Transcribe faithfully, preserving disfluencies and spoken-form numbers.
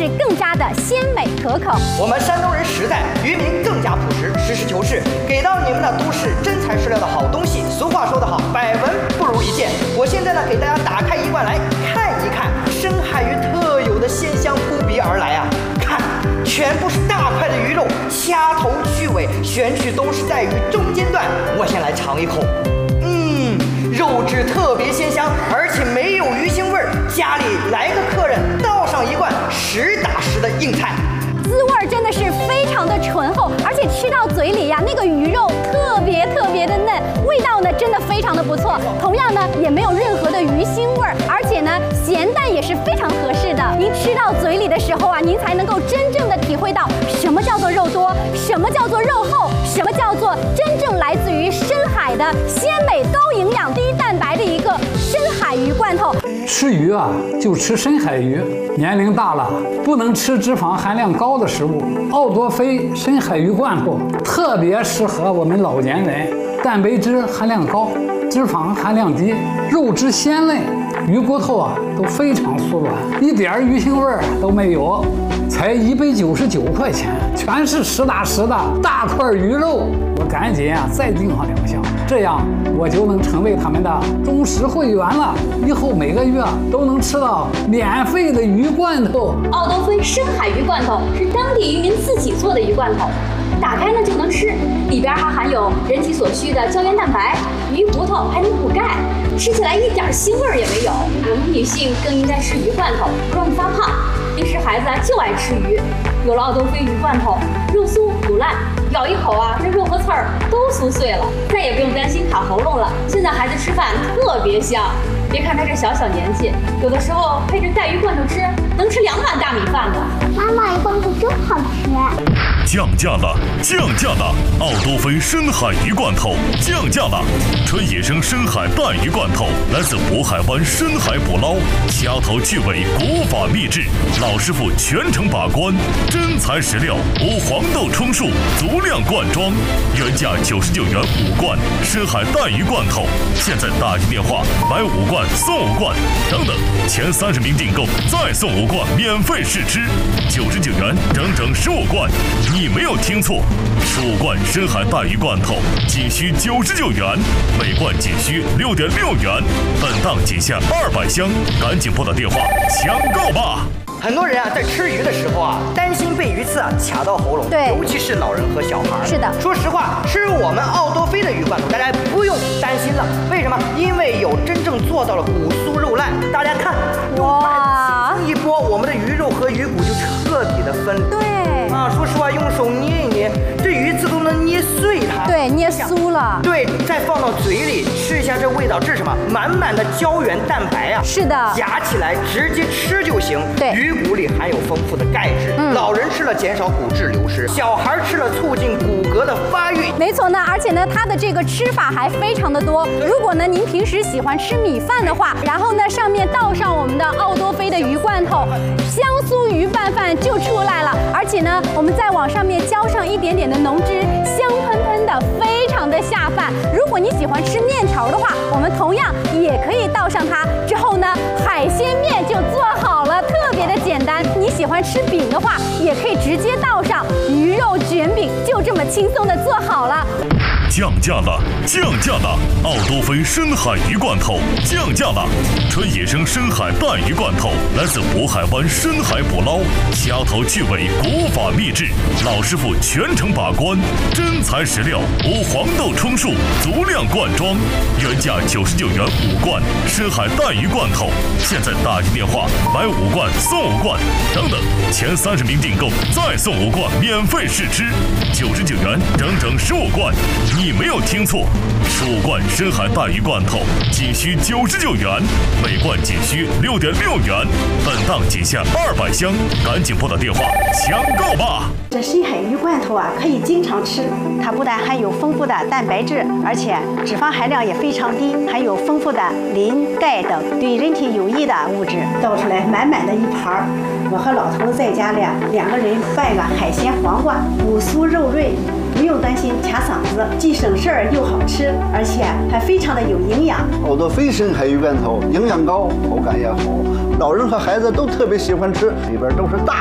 是更加的鲜美可口。 我们山东人实在，渔民更加朴实，实事求是，给到你们的都是真材实料的好东西。俗话说得好，百闻不如一见。我现在呢，给大家打开一罐来看一看深海鱼特有的鲜香扑鼻而来啊！看，全部是大块的鱼肉，掐头去尾，选取都是在鱼中间段。我先来尝一口，嗯，肉质特别鲜香，而且没有鱼腥味儿。家里来个客人，倒上一罐实打实的硬菜。 滋味真的是非常的醇厚，而且吃到嘴里呀，那个鱼肉特别特别的嫩，味道呢真的非常的不错。同样呢，也没有任何的鱼腥味儿，而且呢，咸淡也是非常合适的。您吃到嘴里的时候啊，您才能够真正的体会到什么叫做肉多，什么叫做肉厚，什么叫做真正来自于深海的鲜美、高营养、低蛋白的一个深海鱼罐头。 吃鱼啊，就吃深海鱼。年龄大了，不能吃脂肪含量高的食物。奥多菲深海鱼罐头特别适合我们老年人，蛋白质含量高，脂肪含量低，肉质鲜嫩，鱼骨头啊都非常酥软，一点鱼腥味儿都没有，才一百九十九块钱，全是实打实的大块鱼肉。我赶紧啊再订上两箱，这样我就能成为他们的忠实会员了。以后每个月都能吃到免费的鱼罐头。 奥多菲深海鱼罐头是当地渔民自己做的鱼罐头，打开呢就能吃，里边还含有人体所需的胶原蛋白，鱼骨头还能补钙，吃起来一点腥味也没有。我们女性更应该吃鱼罐头，不容易发胖。平时孩子啊就爱吃鱼，有了奥多菲鱼罐头，肉酥不烂，咬一口啊，这肉和刺儿都酥碎了，再也不用担心卡喉咙了。现在孩子吃饭特别香，别看他这小小年纪，有的时候配着带鱼罐头吃，能吃两碗大米饭呢。 妈妈，鱼罐头真好吃。 降价了，降价了！奥多菲深海鱼罐头降价了，纯野生深海带鱼罐头，来自渤海湾深海捕捞，掐头去尾，古法秘制，老师傅全程把关，真材实料，无黄豆充数，足量灌装，原价九十九元五罐深海带鱼罐头，现在打进电话买五罐送五罐，等等，前三十名订购再送五罐免费试吃，九十九元整整十五罐。你没有听错，十五罐深海带鱼罐头仅需九十九元，每罐仅需六点六元，本档仅限二百箱，赶紧拨打电话抢购吧！ 很多人啊，在吃鱼的时候啊，担心被鱼刺啊卡到喉咙， 对， 尤其是老人和小孩。 是的， 说实话，吃我们奥多菲的鱼罐头，大家不用担心了。为什么？因为有真正做到了骨酥肉烂。大家看，哇，一拨，我们的鱼肉和鱼骨就彻底的分离。 对。 啊，说实话，用手捏一捏，这鱼刺都能捏碎它。 对，捏酥了。 对，再放到嘴里吃一下，这味道，这是什么？满满的胶原蛋白啊！ 是的， 夹起来直接吃就行。 对， 鱼骨里含有丰富的钙质，嗯，老人吃了减少骨质流失，小孩吃了促进骨骼的发育。 没错呢，而且呢，它的这个吃法还非常的多。如果呢您平时喜欢吃米饭的话，然后呢上面倒上我们的奥多菲的鱼罐头，香酥鱼拌饭就出来了。而且呢，我们再往上面浇上一点点的浓汁，香喷喷的，非常的下饭。如果你喜欢吃面条的话，我们同样也可以倒上它。之后呢，海鲜面就做好了，特别的简单。你喜欢吃饼的话，也可以直接倒上鱼肉卷饼，就这么轻松的做好了。 降价了，降价了！奥多菲深海鱼罐头降价了，纯野生深海带鱼罐头，来自渤海湾深海捕捞，掐头去尾，古法秘制，老师傅全程把关，真材实料，无黄豆充数，足量灌装，原价九十九元五罐深海带鱼罐头，现在打进电话买五罐送五罐，等等，前三十名订购再送五罐免费试吃，九十九元整整十五罐。你没有听错，十五罐深海带鱼罐头仅需九十九元，每罐仅需六点六元，本档仅限二百箱，赶紧拨打电话抢购吧！ 这深海鱼罐头啊，可以经常吃，它不但含有丰富的蛋白质，而且脂肪含量也非常低，含有丰富的磷、钙等对人体有益的物质。倒出来满满的一盘儿，我和老头子在家里两个人拌个海鲜黄瓜，骨酥肉润。不用担心卡嗓子，既省事儿又好吃，而且还非常的有营养。 奥多菲深海鱼罐头营养高，口感也好，老人和孩子都特别喜欢吃，里边都是大